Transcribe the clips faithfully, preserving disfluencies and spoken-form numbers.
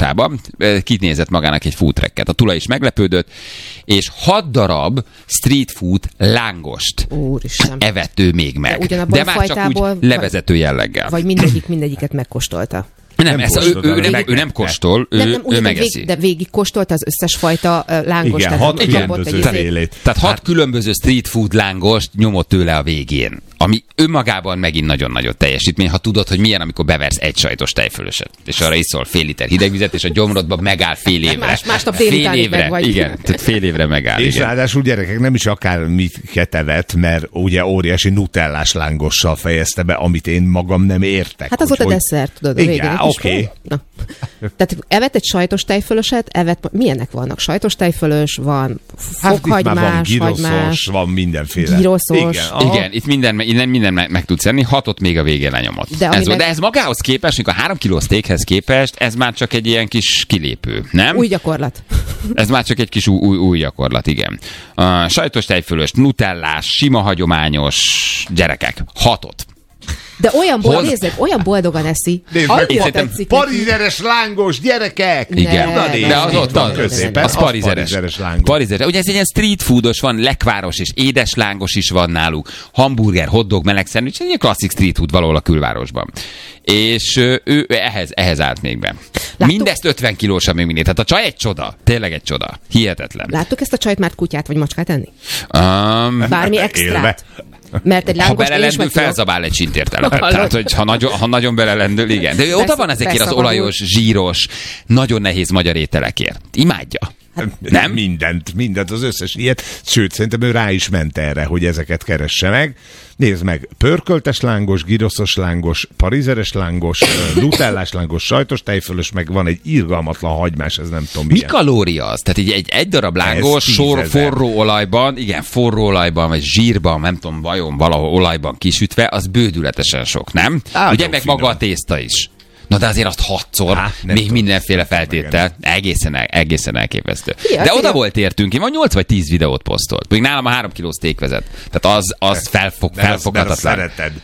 városában, kinézett magának egy food trucket. A tulaj is meglepődött, és hat darab street food lángost Úristen. evett ő még meg. De, De már csak úgy levezető jelleggel. Vagy mindegyik mindegyiket megkóstolta. Nem, nem, ez, ő, ő, ő, nem, ő nem kóstol, ő, nem, nem, ő megeszi. Vég, de végig kóstolta az összes fajta uh, lángost. Igen, hat különböző félét. Tehát hat hát, különböző street food lángost nyomott tőle a végén. Ami önmagában megint nagyon nagyot teljesítmény, ha tudod, hogy milyen, amikor beversz egy sajtos tejfölöset, és arra iszol fél liter hidegvizet, és a gyomrodba megáll fél évre. Más, másnap fél évre, vagy. igen, tehát fél évre megáll. És igen. ráadásul gyerekek nem is akármit evett, mert ugye óriási nutellás lángossal fejezte be, amit én magam nem értek. Hát az volt a desszert, tudod, a végén. Igen, oké. Okay. Tehát evett egy sajtos tejfölöset, evett, milyenek vannak? Sajtos tejfölös, van fokhagymás, hát hagymás, van mindenféle. Gyroszos. Igen, igen, itt minden, minden, minden meg, meg tudsz enni, hatot még a végén lenyomott. De, ez meg... de ez magához képest, mikor a három kiló steakhez képest, ez már csak egy ilyen kis kilépő, nem? Új gyakorlat. Ez már csak egy kis új, új, új gyakorlat, igen. Uh, sajtos tejfölös, nutellás, sima hagyományos gyerekek, hatot. De olyan, bold, Hoz... nézzük, olyan boldogan eszi. Annyira tetszik. Parizeres lángos, gyerekek! Igen, ne, de, ne, de az ott van középen. az parizeres lángos. Parizeres. Ugye ez egy ilyen street foodos van, lekváros és édes lángos is van náluk. Hamburger, hotdog, meleg szendvics, ez egy klasszik street food valahol a külvárosban. És ő ehhez, ehhez állt még be. Láttuk? Mindezt ötven kilósan még mindig. Tehát a csaj egy csoda. Tényleg egy csoda. Hihetetlen. Láttuk ezt a csajt már kutyát vagy macskát enni? Um, Bármi extrát? Mert egy ha belelendül, felzabál egy csintértelepet. Tehát, hogy ha nagyon, ha nagyon belelendül, igen. De ő oda van ezekért az olajos, zsíros, nagyon nehéz magyar ételekért. Imádja. Hát, nem mindent, mindent, az összes ilyet. Sőt, szerintem ő rá is ment erre, hogy ezeket keresse meg. Nézd meg, pörköltes lángos, giroszos lángos, parizeres lángos, nutellás lángos, sajtos tejfölös, meg van egy irgalmatlan hagymás, ez nem tudom mi milyen. Kalória az? Tehát egy, egy, egy darab lángos, sor, forró olajban, igen, forró olajban, vagy zsírban, nem tudom, vajon valahol olajban kisütve, az bődületesen sok, nem? Á, ugye meg finom. Maga a tészta is. Na de azért azt hatszor, Há, még tudom. Mindenféle feltéttel, egészen, el, egészen elképesztő. Ja, de oda ja. volt értünk, én van nyolc vagy tíz videót posztolt. Még nálam a három kiló steak vezet. Tehát az, az felfog, felfoghatatlan. Mert szereted.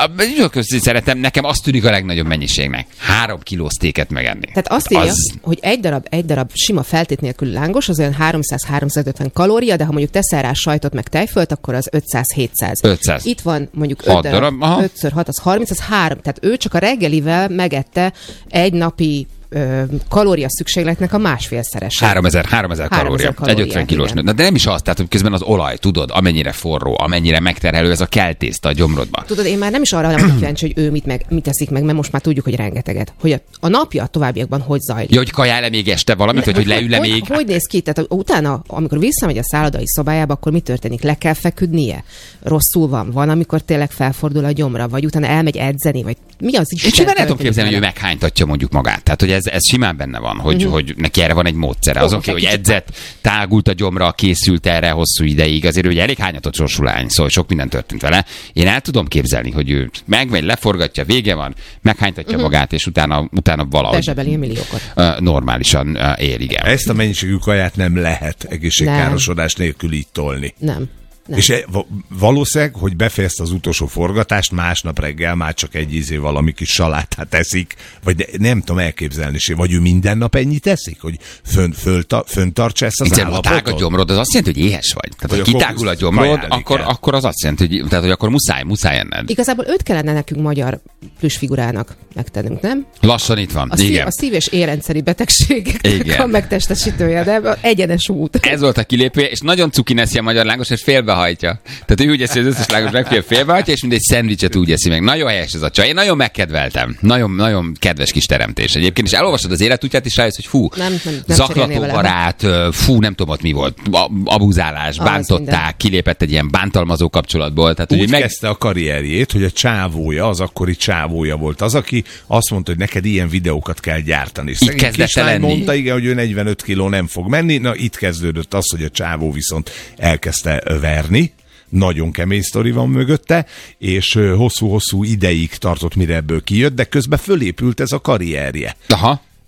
De szeretem, nekem azt tűnik a legnagyobb mennyiségnek. Három kiló steaket megenni. Tehát azt írja, az... hogy egy darab, egy darab sima feltét nélkül lángos, az olyan háromszáz-háromszázötven kalória, de ha mondjuk teszel rá sajtot meg tejfölt, akkor az ötszáz-hétszáz. ötszáz. Itt van mondjuk öt darab, ötször hat, az harminc, az három. Tehát ő csak a reggelivel megette egy napi ö, kalória szükségletnek a másfélszerese. háromezer, háromezer kalória. Egy ötven kilós. De nem is az, tehát hogy közben az olaj, tudod, amennyire forró, amennyire megterhelő ez a keltészta a gyomrodba. Tudod, én már nem is arra nem kíváncsi, hogy ő mit, meg, mit teszik meg, mert most már tudjuk, hogy rengeteget. Hogy a, a napja a továbbiakban hogy zajlik. Ja, hogy kajál-e még este valamit, vagy hogy leül-e még? Hogy, hogy néz ki? Tehát utána, amikor visszamegy a szállodai szobájába, akkor mi történik? Le kell feküdnie? Rosszul van? Van, amikor tényleg felfordul a gyomra? Vagy utána elmegy edzeni? Vagy mi az Isten? Én simán el tudom képzelni, hogy ő meghánytatja mondjuk magát. Tehát, hogy ez, ez simán benne van, hogy, uh-huh. hogy neki erre van egy módszere. Az oké, okay, hogy edzett, tágult a gyomra, készült erre hosszú ideig. Azért ő elég hányatott sorsú lány, szóval sok minden történt vele. Én el tudom képzelni, hogy ő megmegy, leforgatja, vége van, meghánytatja uh-huh. magát, és utána, utána valahogy bezsebeli a milliókat. Uh, normálisan uh, él, igen. Ezt a mennyiségű kaját nem lehet egészségkárosodás nélkül így tolni. Nem. Nem. És valószínűleg, hogy befejezte az utolsó forgatást, másnap reggel már csak egy ízé valami kis salátát eszik, vagy nem tudom elképzelni, vagy ő minden nap ennyit eszik, hogy fönn, fölta, föntartsa ezt az Egyszer, állapotot? ha tág a gyomrod, az azt jelenti, hogy éhes vagy. Tehát, hogy kitágul a gyomrod, akkor, akkor az azt jelenti, hogy, tehát, hogy akkor muszáj, muszáj enned. Igazából őt kellene nekünk magyar plüssfigurának megtennünk, nem? Lassan itt van, a igen. Szív, a szív- és érrendszeri betegségek a megtestesítője, de egyenes út. Ez volt a kilépő, és nagyon cuki neszi a magyar lángos, és félbehajtja. Tehát ő úgy eszi, az összes lángos megfél félbehajtja, és mindegy szendvicset úgy eszi meg. Nagyon helyes ez a csaj. Én nagyon megkedveltem. Nagyon, nagyon kedves kis teremtés egyébként. És elolvasod az életútját, és rájössz, hogy fú, nem, nem, nem zaklatóbarát, fú, nem tudom ott mi volt, abuzálás, bántották, kilépett egy ilyen bántalmazó kapcsolatból. Tehát, úgy meg... kezdte a karrierjét, hogy a csávója, az akkori csávója volt az, aki azt mondta, hogy neked ilyen videókat kell gyártani. Itt kezdett lenni. Mondta, igen, hogy ő negyvenöt kiló nem fog menni. Na, itt kezdődött az, hogy a csávó viszont elkezdte verni. Nagyon kemény sztori van mögötte, és hosszú-hosszú ideig tartott, mire ebből kijött, de közben fölépült ez a karrierje. Aha.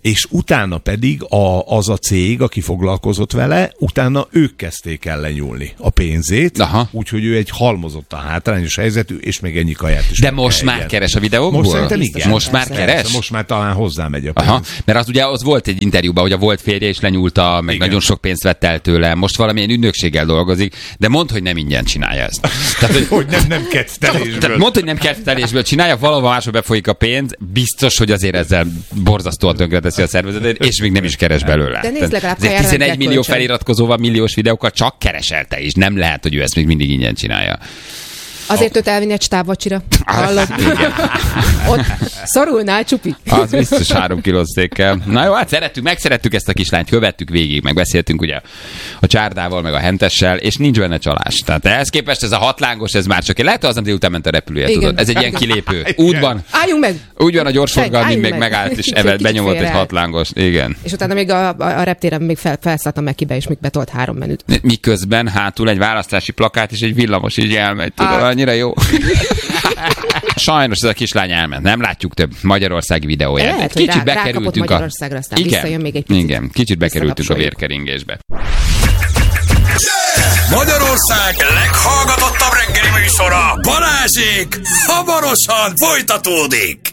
és utána pedig a, az a cég, aki foglalkozott vele, utána ők kezdték el lenyúlni a pénzét, úgyhogy ő egy halmozottan hátrányos helyzetű, és még ennyi kaját is. De most már keres a videókból? Most szerintem igen. Most már keres? Persze, most már talán hozzámegy a pénz. Aha, mert az ugye az volt egy interjúban, hogy a volt férje is lenyúlta, meg igen. nagyon sok pénzt vett el tőle, most valamilyen ügynökséggel dolgozik, de mondd, hogy nem ingyen csinálja ezt. Tehát, hogy, hogy nem, nem kedvtelésből. Mondd, hogy nem kedvtelésből csinálja, valahol máshol befolyik a pénz, biztos, hogy azért ezzel borzasztóan tönkreteszi a szervezetet, és még nem is keres belőle. De nézd, legalább tizenegy millió feliratkozóval milliós videókat csak kereselte is. Nem lehet, hogy ő ezt még mindig ingyen csinálja. Azért őt elvinni egy stábvacsira. Hallod? Ott szorulnál, Csupi. Az biztos három kilós székkel. Na jó, hát szerettük, megszerettük ezt a kislányt, követtük végig, meg beszéltünk ugye a csárdával, meg a hentessel, és nincs benne csalás. Tehát ehhez képest ez a hatlángos, ez már csak egy, lehet, hogy aznap délután ment a repülője, igen, tudod. Ez egy ilyen kilépő. Útban. Álljunk meg! Úgy van a gyorsforgalmi, még meg. megállt, és evel benyomott egy hatlángos. Igen. És utána még a, a, a reptéren még fel, felszálltam Mekibe, és még betolt három menüt. Miközben hátul egy választási plakát és egy villamos így elmegy, tudod, annyira jó. Sajnos ez a kislány elment. Nem látjuk több magyarországi videóját. Lehet, kicsit rá, bekerültünk a... Magyarországra, aztán igen, visszajön még egy picit. Igen, kicsit bekerültünk a vérkeringésbe. Magyarország leghallgatottabb reggeli műsora, Balázsék hamarosan folytatódik.